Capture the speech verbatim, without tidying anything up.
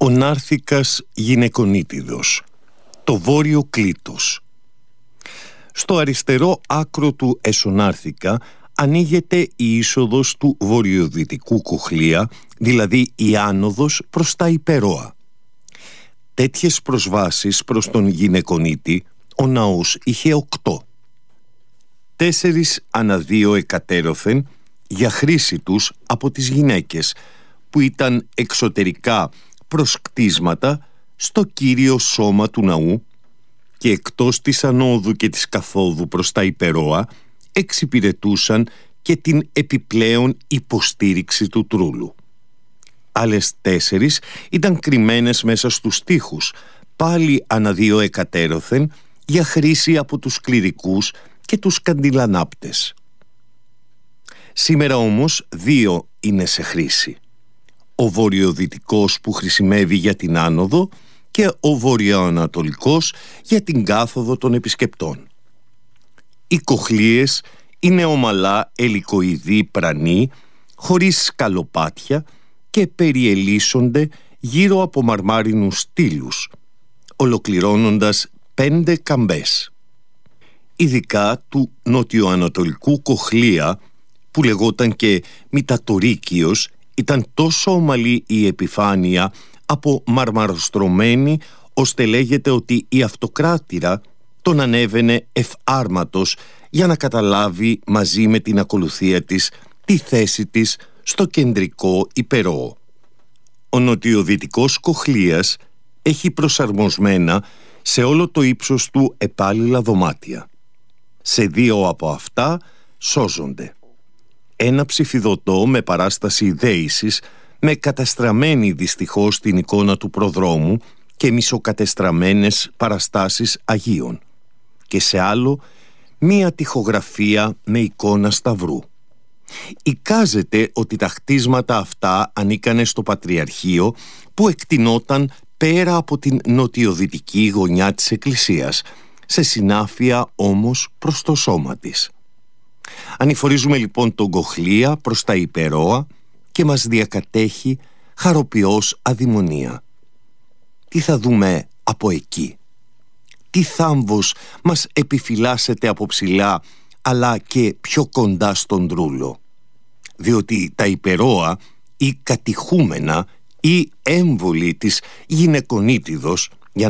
Ο Νάρθικας γυναικονίτιδος, το βόρειο κλήτος. Στο αριστερό άκρο του Εσωνάρθικα ανοίγεται η είσοδος του βορειοδυτικού Κοχλία, δηλαδή η άνοδος προς τα Υπερόα. Τέτοιες προσβάσεις προς τον γυναικονίτη ο ναός είχε οκτώ. Τέσσερις ανά δύο εκατέρωθεν για χρήση τους από τις γυναίκες, που ήταν εξωτερικά προσκτίσματα στο κύριο σώμα του ναού και εκτός της ανόδου και της καθόδου προς τα Υπερόα εξυπηρετούσαν και την επιπλέον υποστήριξη του τρούλου. Άλλες τέσσερις ήταν κρυμμένες μέσα στους τοίχους, πάλι ανά δύο εκατέρωθεν για χρήση από τους κληρικούς και τους καντιλανάπτες. Σήμερα όμως δύο είναι σε χρήση. Ο βορειοδυτικός που χρησιμεύει για την άνοδο και ο βορειοανατολικός για την κάθοδο των επισκεπτών. Οι κοχλίες είναι ομαλά ελικοειδή πρανοί, χωρίς σκαλοπάτια και περιελίσσονται γύρω από μαρμάρινους στήλους, ολοκληρώνοντας πέντε καμπές. Ειδικά του νοτιοανατολικού Κοχλία, που λεγόταν και Μητατορίκιος, ήταν τόσο ομαλή η επιφάνεια από μαρμαροστρωμένη, ώστε λέγεται ότι η αυτοκράτηρα τον ανέβαινε εφάρματος για να καταλάβει μαζί με την ακολουθία της τη θέση της στο κεντρικό Υπερόο. Ο νοτιοδυτικός Κοχλίας έχει προσαρμοσμένα σε όλο το ύψος του επάλληλα δωμάτια. Σε δύο από αυτά σώζονται. Ένα ψηφιδωτό με παράσταση δέησης, με καταστραμμένη δυστυχώς την εικόνα του προδρόμου και μισοκατεστραμμένες παραστάσεις Αγίων, και σε άλλο μία τοιχογραφία με εικόνα σταυρού. Εικάζεται ότι τα χτίσματα αυτά ανήκανε στο Πατριαρχείο, που εκτινόταν πέρα από την νοτιοδυτική γωνιά της εκκλησίας, σε συνάφεια όμως προς το σώμα της. Ανηφορίζουμε λοιπόν τον Κοχλία προς τα Υπερόα και μας διακατέχει χαροποιώς αδημονία. Τι θα δούμε από εκεί? Τι θάμβος μας επιφυλάσσεται από ψηλά, αλλά και πιο κοντά στον τρούλο? Διότι τα Υπερόα ή κατηχούμενα ή έμβολοι της γυναικονίτιδος